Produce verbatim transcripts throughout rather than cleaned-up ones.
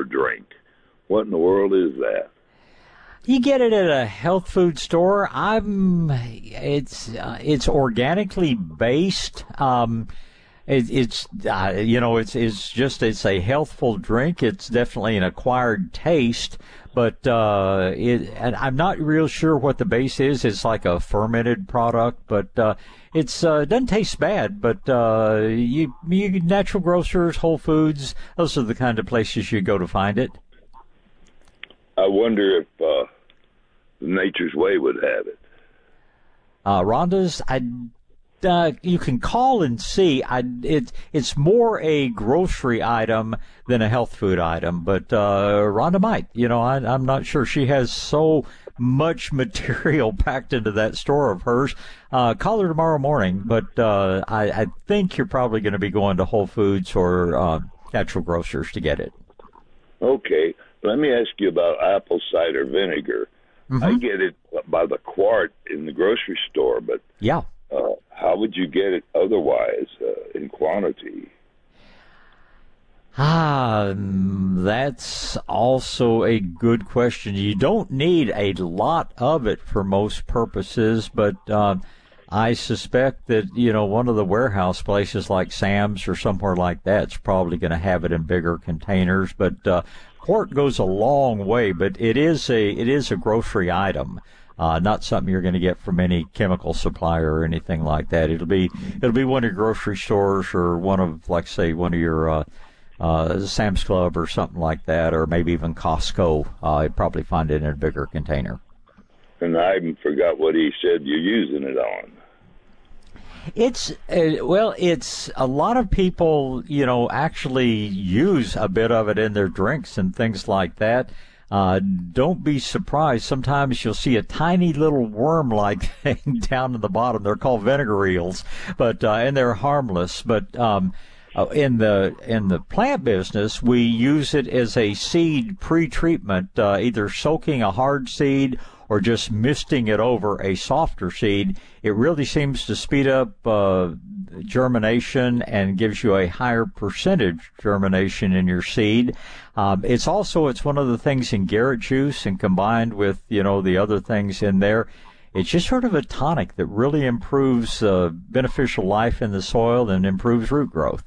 drink. What in the world is that? You get it at a health food store. I'm. It's uh, it's organically based. Um, it, it's uh, you know it's it's just it's a healthful drink. It's definitely an acquired taste, but uh, it. And I'm not real sure what the base is. It's like a fermented product, but uh, it's uh, doesn't taste bad. But uh, you you natural grocers, Whole Foods, those are the kind of places you go to find it. I wonder if uh, Nature's Way would have it. Uh, Rhonda's, I, uh, you can call and see. I, it, it's more a grocery item than a health food item, but uh, Rhonda might. You know, I, I'm not sure. She has so much material packed into that store of hers. Uh, call her tomorrow morning, but uh, I, I think you're probably going to be going to Whole Foods or uh, natural grocers to get it. Okay. Let me ask you about apple cider vinegar. Mm-hmm. I get it by the quart in the grocery store, but yeah, uh, how would you get it otherwise uh, in quantity? Ah, that's also a good question. You don't need a lot of it for most purposes, but uh, I suspect that, you know, one of the warehouse places like Sam's or somewhere like that's probably going to have it in bigger containers, but uh, quart goes a long way, but it is a it is a grocery item, uh, not something you're going to get from any chemical supplier or anything like that. It'll be it'll be one of your grocery stores or one of, like, say, one of your uh, uh, Sam's Club or something like that, or maybe even Costco. Uh, you'd probably find it in a bigger container. And I even forgot what he said you're using it on. It's, uh, well, it's a lot of people, you know, actually use a bit of it in their drinks and things like that. Uh, don't be surprised. Sometimes you'll see a tiny little worm-like thing down in the bottom. They're called vinegar eels, but, uh, and they're harmless. But, um, uh, in the, in the plant business, we use it as a seed pre-treatment, uh, either soaking a hard seed or just misting it over a softer seed. It really seems to speed up uh, germination and gives you a higher percentage germination in your seed. Um, it's also, it's one of the things in Garrett juice, and combined with, you know, the other things in there, it's just sort of a tonic that really improves uh, beneficial life in the soil and improves root growth.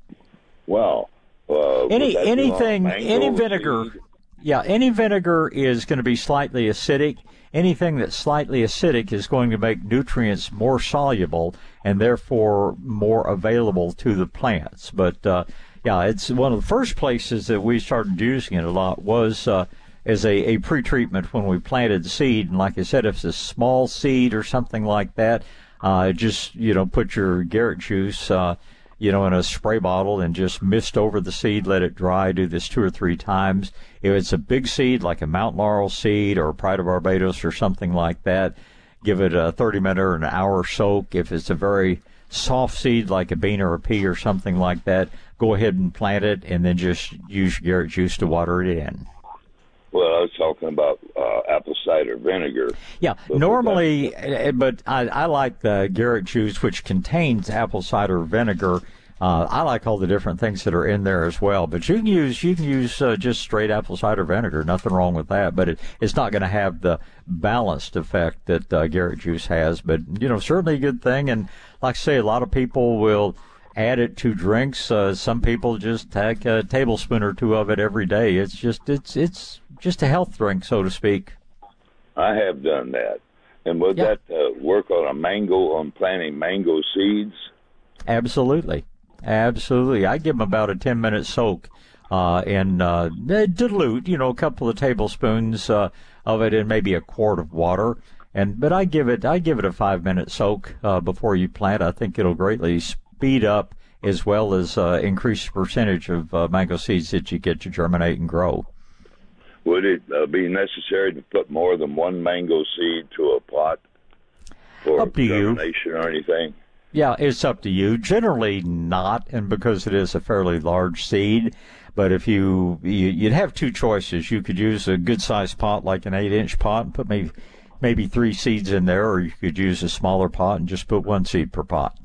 Wow. Uh, any anything, any vinegar... seed? Yeah, any vinegar is going to be slightly acidic. Anything that's slightly acidic is going to make nutrients more soluble and therefore more available to the plants. But, uh, yeah, it's one of the first places that we started using it a lot was uh, as a, a pre-treatment when we planted the seed. And like I said, if it's a small seed or something like that, uh, just, you know, put your Garrett juice uh you know, in a spray bottle and just mist over the seed, let it dry, do this two or three times. If it's a big seed like a Mount Laurel seed or a Pride of Barbados or something like that, give it a thirty minute or an hour soak. If it's a very soft seed like a bean or a pea or something like that, go ahead and plant it and then just use Garrett juice to water it in. Well, I was talking about uh, apple cider vinegar. Yeah, but normally, but I, I like the Garrett juice, which contains apple cider vinegar. Uh, I like all the different things that are in there as well. But you can use you can use uh, just straight apple cider vinegar. Nothing wrong with that. But it, it's not going to have the balanced effect that uh, Garrett juice has. But, you know, certainly a good thing. And like I say, a lot of people will add it to drinks. Uh, some people just take a tablespoon or two of it every day. It's just it's it's just a health drink, so to speak. I have done that. And would yeah. that uh, work on a mango, on planting mango seeds? Absolutely. Absolutely. I give them about a ten-minute soak uh, and uh, dilute, you know, a couple of tablespoons uh, of it in maybe a quart of water. And But I give it I give it a five-minute soak uh, before you plant. I think it'll greatly speed up as well as uh, increase the percentage of uh, mango seeds that you get to germinate and grow. Would it uh, be necessary to put more than one mango seed to a pot for up to germination you. or anything? Yeah, it's up to you. Generally not, and because it is a fairly large seed. But if you, you you'd have two choices. You could use a good-sized pot, like an eight-inch pot, and put maybe maybe three seeds in there, or you could use a smaller pot and just put one seed per pot.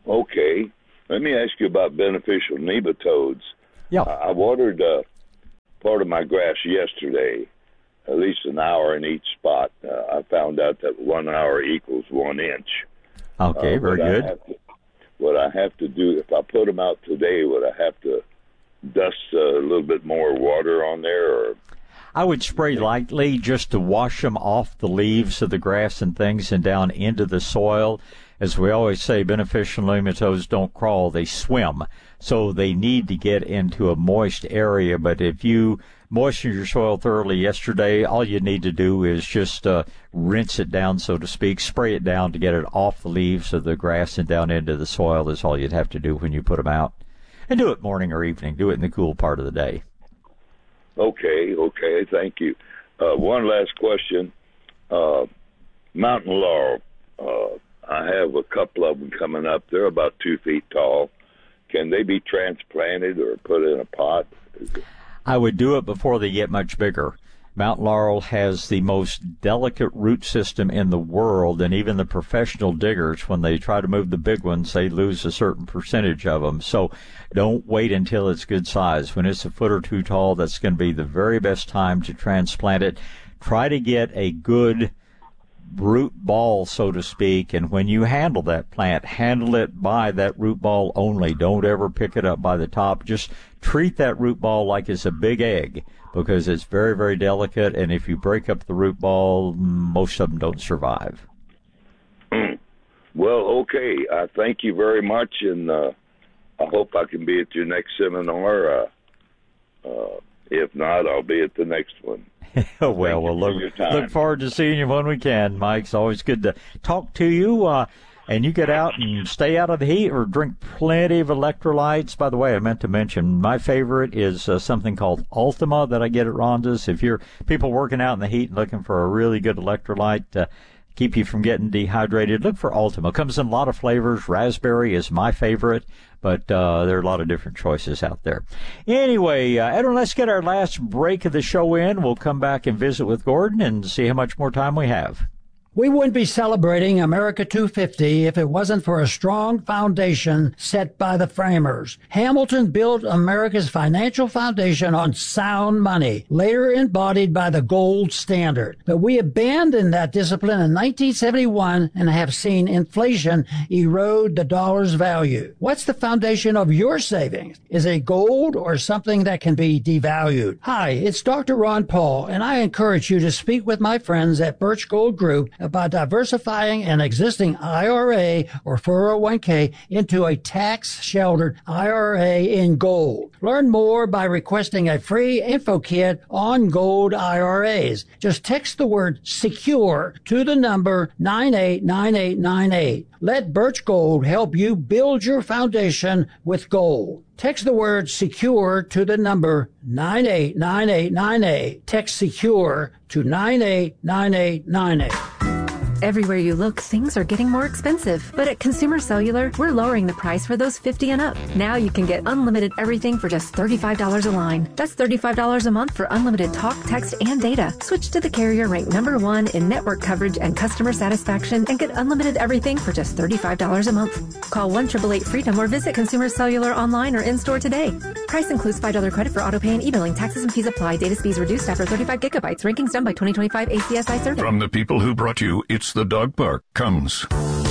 Okay. Let me ask you about beneficial nematodes. Yeah. I watered uh, part of my grass yesterday, at least an hour in each spot. Uh, I found out that one hour equals one inch. Okay, uh, very good. To, what I have to do, if I put them out today, would I have to dust uh, a little bit more water on there? Or I would spray lightly just to wash them off the leaves of the grass and things and down into the soil. As we always say, beneficial nematodes don't crawl, they swim. So they need to get into a moist area. But if you moistened your soil thoroughly yesterday, all you need to do is just uh, rinse it down, so to speak, spray it down to get it off the leaves of the grass and down into the soil is all you'd have to do when you put them out. And do it morning or evening. Do it in the cool part of the day. Okay, okay, thank you. Uh, one last question. Uh, mountain laurel. Uh, I have a couple of them coming up. They're about two feet tall. Can they be transplanted or put in a pot? I would do it before they get much bigger. Mountain laurel has the most delicate root system in the world, and even the professional diggers, when they try to move the big ones, they lose a certain percentage of them. So don't wait until it's good size. When it's a foot or two tall, that's going to be the very best time to transplant it. Try to get a good root ball, so to speak, and when you handle that plant, handle it by that root ball only. Don't ever pick it up by the top. Just treat that root ball like it's a big egg, because it's very, very delicate, and if you break up the root ball, most of them don't survive. Well, okay. I thank you very much, and uh, I hope I can be at your next seminar. Uh, uh, if not, I'll be at the next one. well, we'll look, look forward to seeing you when we can, Mike. It's always good to talk to you. Uh, and you get out and stay out of the heat or drink plenty of electrolytes. By the way, I meant to mention my favorite is uh, something called Ultima that I get at Rhonda's. If you're people working out in the heat and looking for a really good electrolyte to keep you from getting dehydrated, look for Ultima. It comes in a lot of flavors. Raspberry is my favorite, but uh, there are a lot of different choices out there. Anyway, uh, Edwin, let's get our last break of the show in. We'll come back and visit with Gordon and see how much more time we have. We wouldn't be celebrating America two fifty if it wasn't for a strong foundation set by the framers. Hamilton built America's financial foundation on sound money, later embodied by the gold standard. But we abandoned that discipline in nineteen seventy-one and have seen inflation erode the dollar's value. What's the foundation of your savings? Is it gold or something that can be devalued? Hi, it's Doctor Ron Paul, and I encourage you to speak with my friends at Birch Gold Group about diversifying an existing I R A or four oh one k into a tax-sheltered I R A in gold. Learn more by requesting a free info kit on gold I R As. Just text the word SECURE to the number nine eight nine eight nine eight. Let Birch Gold help you build your foundation with gold. Text the word SECURE to the number nine eight nine eight nine eight. Text SECURE to nine eight nine eight nine eight. Everywhere you look, things are getting more expensive. But at Consumer Cellular, we're lowering the price for those fifty and up. Now you can get unlimited everything for just thirty-five dollars a line. That's thirty-five dollars a month for unlimited talk, text, and data. Switch to the carrier ranked number one in network coverage and customer satisfaction and get unlimited everything for just thirty-five dollars a month. Call one eight eight eight freedom or visit Consumer Cellular online or in-store today. Price includes five dollars credit for auto pay and e-billing. Taxes and fees apply. Data speeds reduced after thirty-five gigabytes. Rankings done by twenty twenty-five A C S I survey. From the people who brought you It's the Dog Park comes